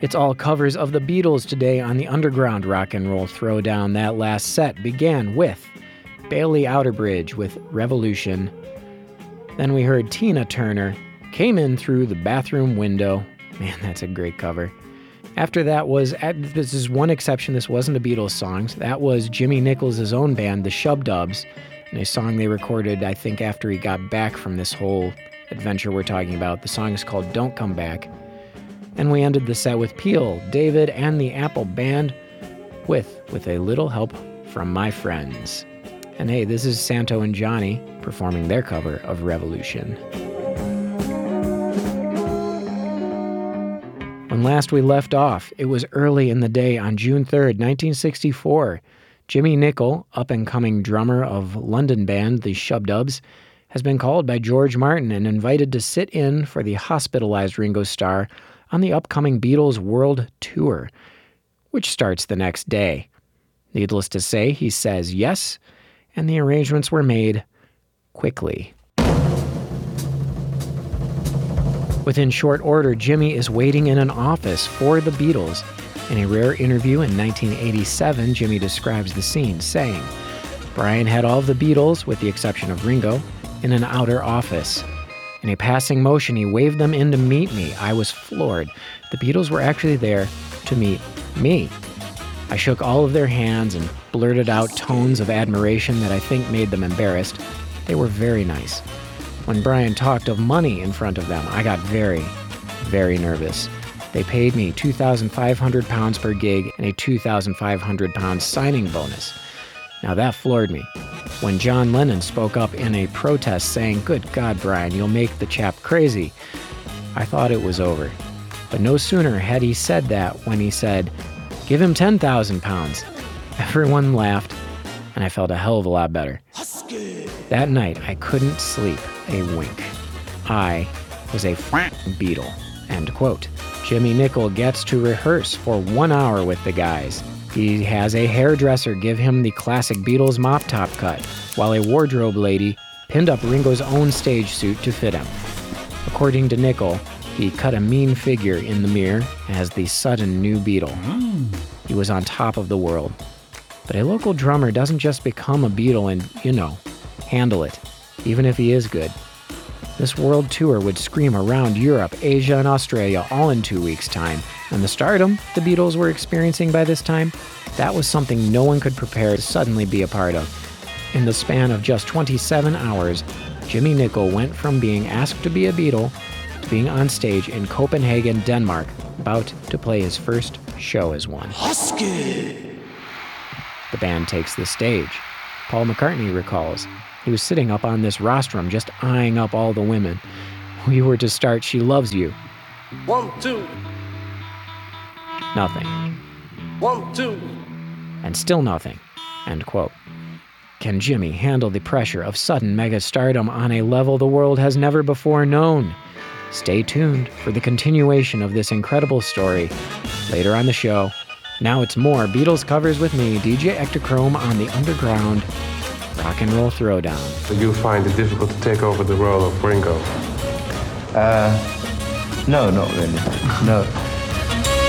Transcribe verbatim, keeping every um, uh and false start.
It's all covers of the Beatles today on the Underground Rock and Roll Throwdown. That last set began with Bailey Outerbridge with Revolution. Then we heard Tina Turner, Came In Through the Bathroom Window. Man, that's a great cover. After that was, this is one exception, this wasn't a Beatles song. That was Jimmy Nichols' own band, the Shub Dubs, and a song they recorded, I think, after he got back from this whole adventure we're talking about. The song is called Don't Come Back. And we ended the set with Peel, David, and the Apple Band with With a Little Help from My Friends. And hey, this is Santo and Johnny performing their cover of Revolution. When last we left off, it was early in the day on June third, nineteen sixty-four. Jimmy Nicol, up-and-coming drummer of London band the Shub Dubs, has been called by George Martin and invited to sit in for the hospitalized Ringo Starr on the upcoming Beatles World Tour, which starts the next day. Needless to say, he says yes, and the arrangements were made quickly. Within short order, Jimmy is waiting in an office for the Beatles. In a rare interview in nineteen eighty-seven, Jimmy describes the scene, saying, "Brian had all of the Beatles, with the exception of Ringo, in an outer office. In a passing motion, he waved them in to meet me. I was floored. The Beatles were actually there to meet me. I shook all of their hands and blurted out tones of admiration that I think made them embarrassed. They were very nice. When Brian talked of money in front of them, I got very, very nervous. They paid me two thousand five hundred pounds per gig and a two thousand five hundred pounds signing bonus. Now that floored me. When John Lennon spoke up in a protest saying, 'Good God, Brian, you'll make the chap crazy,' I thought it was over. But no sooner had he said that when he said, 'Give him ten thousand pounds. Everyone laughed, and I felt a hell of a lot better. That night, I couldn't sleep a wink. I was a f***ing Beatle." End quote. Jimmy Nicol gets to rehearse for one hour with the guys. He has a hairdresser give him the classic Beatles mop top cut, while a wardrobe lady pinned up Ringo's own stage suit to fit him. According to Nicol, he cut a mean figure in the mirror as the sudden new Beatle. He was on top of the world. But a local drummer doesn't just become a Beatle and, you know, handle it, even if he is good. This world tour would scream around Europe, Asia, and Australia all in two weeks' time, and the stardom the Beatles were experiencing by this time, that was something no one could prepare to suddenly be a part of. In the span of just twenty-seven hours, Jimmy Nicol went from being asked to be a Beatle to being on stage in Copenhagen, Denmark, about to play his first show as one. Husky! The band takes the stage. Paul McCartney recalls, "He was sitting up on this rostrum just eyeing up all the women. We were to start She Loves You. One, two. Nothing. One, two. And still nothing." End quote. Can Jimmy handle the pressure of sudden mega-stardom on a level the world has never before known? Stay tuned for the continuation of this incredible story later on the show. Now it's more Beatles covers with me, D J Ektachrome, on the Underground Rock and Roll Throwdown. You find it difficult to take over the role of Ringo? Uh, no, not really. No.